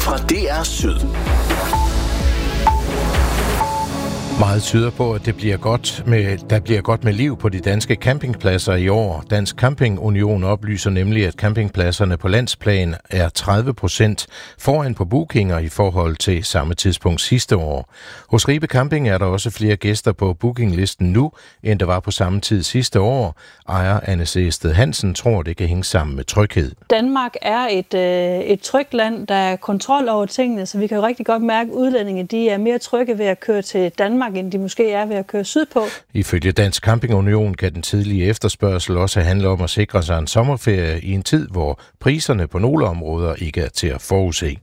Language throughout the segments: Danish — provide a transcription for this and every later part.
fra DR Syd. Meget tyder på, at der bliver godt med liv på de danske campingpladser i år. Dansk Camping Union oplyser nemlig, at campingpladserne på landsplan er 30% foran på bookinger i forhold til samme tidspunkt sidste år. Hos Ribe Camping er der også flere gæster på bookinglisten nu, end der var på samme tid sidste år. Ejer Anne Sæsted Hansen tror, det kan hænge sammen med tryghed. Danmark er et trygt land, der er kontrol over tingene, så vi kan jo rigtig godt mærke, at udlændinge de er mere trygge ved at køre til Danmark, end de måske er ved at køre sydpå. Ifølge Dansk Camping Union kan den tidlige efterspørgsel også handle om at sikre sig en sommerferie i en tid, hvor priserne på nogle områder ikke er til at forudse.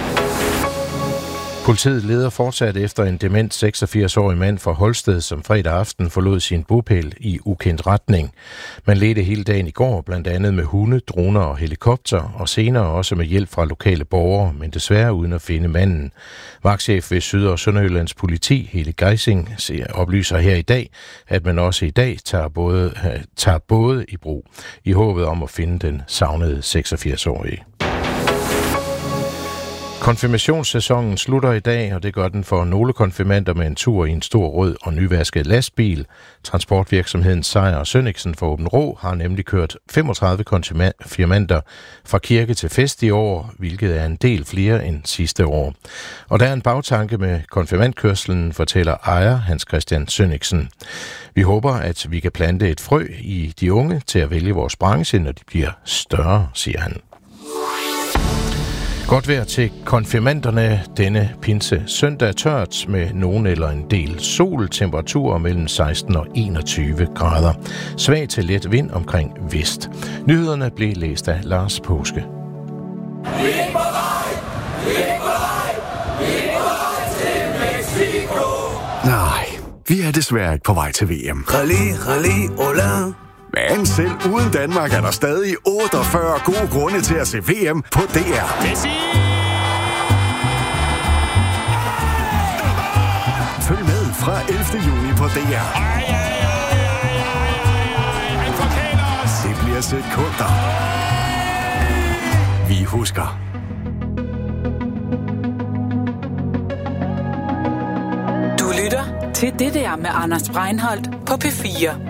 Politiet leder fortsat efter en dement 86-årig mand fra Holsted, som fredag aften forlod sin bopæl i ukendt retning. Man ledte hele dagen i går, blandt andet med hunde, droner og helikopter, og senere også med hjælp fra lokale borgere, men desværre uden at finde manden. Vagtchef ved Syd- og Sønderjyllands politi, Helle Geising, oplyser her i dag, at man også i dag tager både i brug, i håbet om at finde den savnede 86-årige. Konfirmationssæsonen slutter i dag, og det gør den for nogle konfirmander med en tur i en stor rød og nyvasket lastbil. Transportvirksomheden Sejer & Sønnigsen for Åben Rå har nemlig kørt 35 konfirmander fra kirke til fest i år, hvilket er en del flere end sidste år. Og der er en bagtanke med konfirmandkørslen, fortæller ejer Hans Christian Sønnigsen. Vi håber, at vi kan plante et frø i de unge til at vælge vores branche, når de bliver større, siger han. Godt vejr til konfirmanderne denne pinse søndag, tørt med nogen eller en del sol, temperaturer mellem 16 og 21 grader. Svag til let vind omkring vest. Nyhederne blev læst af Lars Påske. Nej, vi er desværre ikke på vej til VM. Rally, hola. Men selv uden Danmark er der stadig 48 gode grunde til at se VM på DR. Følg med fra 11. juni på DR. Det bliver sekunder. Vi husker. Du lytter til det der med Anders Breinholt på P4.